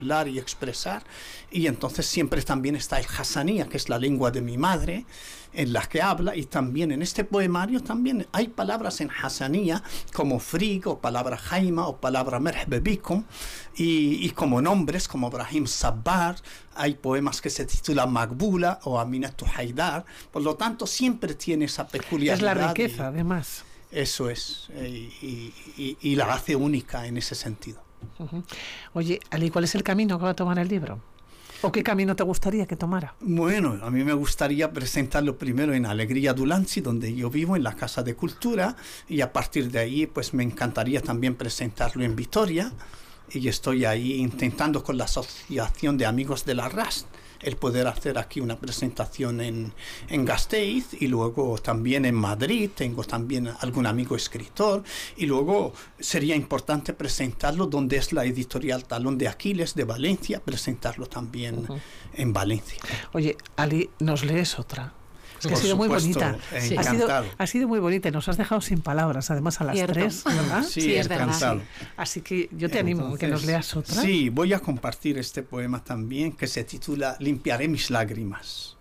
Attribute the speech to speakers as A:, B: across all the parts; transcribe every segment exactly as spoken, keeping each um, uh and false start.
A: hablar y expresar, y entonces siempre también está el hasanía, que es la lengua de mi madre, en la que habla, y también en este poemario también hay palabras en hasanía, como frig, o palabra jaima, o palabra merhaba bikum, y, y como nombres, como Brahim Sabbar, hay poemas que se titulan Magbula, o Aminatu Haidar, por lo tanto siempre tiene esa peculiaridad.
B: Es la riqueza, y, además.
A: Eso es, y, y, y, y la hace única en ese sentido.
B: Uh-huh. Oye, Ali, ¿cuál es el camino que va a tomar el libro? ¿O qué camino te gustaría que tomara?
A: Bueno, a mí me gustaría presentarlo primero en Alegría Dulance, donde yo vivo, en la Casa de Cultura, y a partir de ahí pues me encantaría también presentarlo en Vitoria, y estoy ahí intentando con la Asociación de Amigos de la R A S el poder hacer aquí una presentación en, en Gasteiz, y luego también en Madrid, tengo también algún amigo escritor, y luego sería importante presentarlo donde es la editorial Talón de Aquiles de Valencia, presentarlo también uh-huh. en Valencia.
B: Oye, Ali, ¿nos lees otra? Es que
A: Por
B: ha sido
A: supuesto,
B: muy bonita.
A: Sí.
B: Ha, sido, ha sido muy bonita y nos has dejado sin palabras, además a las
C: Cierto.
B: tres, ¿verdad?
A: Sí,
C: sí, es
A: encantado.
C: verdad.
B: Así que yo te animo a que nos leas otra.
A: Sí, voy a compartir este poema también, que se titula Limpiaré mis lágrimas.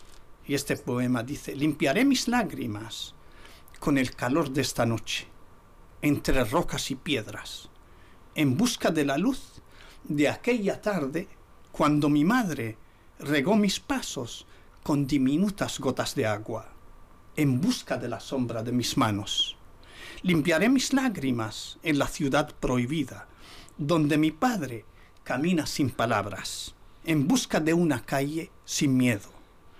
A: Y este poema dice: limpiaré mis lágrimas con el calor de esta noche, entre rocas y piedras, en busca de la luz de aquella tarde cuando mi madre regó mis pasos con diminutas gotas de agua, en busca de la sombra de mis manos. Limpiaré mis lágrimas en la ciudad prohibida, donde mi padre camina sin palabras, en busca de una calle sin miedo,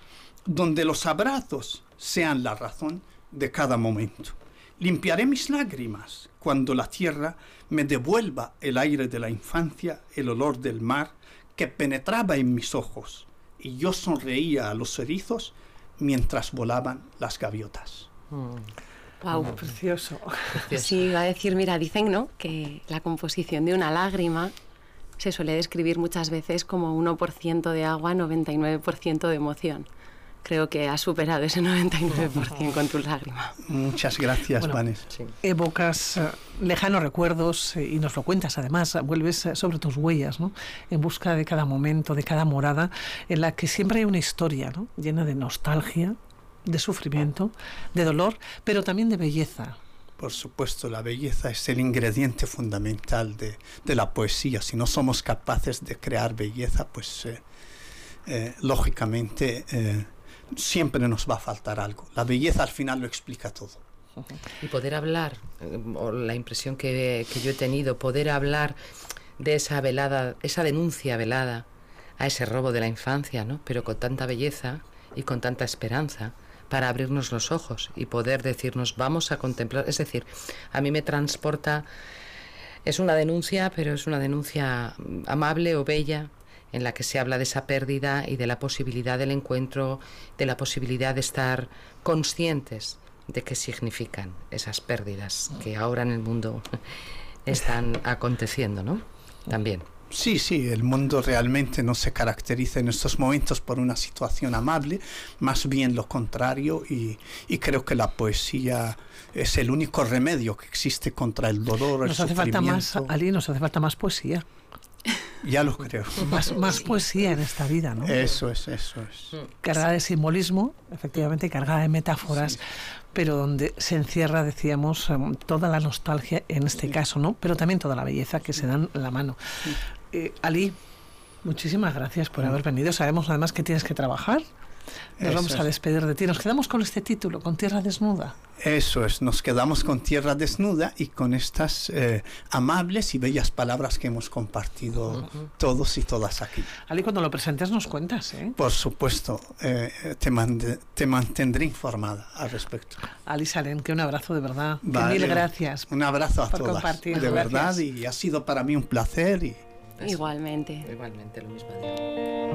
A: donde los abrazos sean la razón de cada momento. Limpiaré mis lágrimas cuando la tierra me devuelva el aire de la infancia, el olor del mar que penetraba en mis ojos, y yo sonreía a los erizos mientras volaban las gaviotas.
C: Mm. Wow,
B: oh, precioso.
C: precioso. Sí, iba a decir, mira, dicen, ¿no?, que la composición de una lágrima se suele describir muchas veces como uno por ciento de agua, noventa y nueve por ciento de emoción. Creo que has superado ese noventa y nueve por ciento con tu lágrima.
A: Muchas gracias, bueno, Vanessa.
B: Sí. Evocas uh, lejanos recuerdos eh, y nos lo cuentas, además, vuelves uh, sobre tus huellas, ¿no?, en busca de cada momento, de cada morada, en la que siempre hay una historia, ¿no?, llena de nostalgia, de sufrimiento, de dolor, pero también de belleza.
A: Por supuesto, la belleza es el ingrediente fundamental de, de la poesía. Si no somos capaces de crear belleza, pues eh, eh, lógicamente eh, siempre nos va a faltar algo. La belleza al final lo explica todo.
D: Y poder hablar, o la impresión que, que yo he tenido, poder hablar de esa velada, esa denuncia velada a ese robo de la infancia, ¿no?, pero con tanta belleza y con tanta esperanza, para abrirnos los ojos y poder decirnos vamos a contemplar. Es decir, a mí me transporta, es una denuncia, pero es una denuncia amable o bella, en la que se habla de esa pérdida y de la posibilidad del encuentro, de la posibilidad de estar conscientes de qué significan esas pérdidas que ahora en el mundo están aconteciendo, ¿no? También.
A: Sí, sí, el mundo realmente no se caracteriza en estos momentos por una situación amable, más bien lo contrario, y, y creo que la poesía es el único remedio que existe contra el dolor, el
B: nos hace
A: sufrimiento.
B: Falta más, Ali, nos hace falta más poesía.
A: Ya lo creo.
B: Más, más poesía en esta vida, ¿no?
A: Eso es, eso es.
B: Cargada de simbolismo, efectivamente, cargada de metáforas, sí, pero donde se encierra, decíamos, toda la nostalgia en este sí. caso, ¿no? Pero también toda la belleza que se dan la mano. Sí. Eh, Ali, muchísimas gracias por haber venido. Sabemos además que tienes que trabajar. Nos Eso vamos a despedir de ti. Nos quedamos con este título, con Tierra Desnuda.
A: Eso es, nos quedamos con Tierra Desnuda y con estas eh, amables y bellas palabras que hemos compartido uh-huh. todos y todas aquí.
B: Ali, cuando lo presentes nos cuentas, ¿eh?
A: Por supuesto, eh, te, mande, te mantendré informada al respecto.
B: Ali Salem, que un abrazo de verdad.
A: Vale,
B: que mil gracias.
A: Un abrazo a
B: por
A: todas.
B: Compartir.
A: De
B: Gracias.
A: verdad, y ha sido para mí un placer. Y
C: igualmente.
D: Igualmente, lo mismo digo.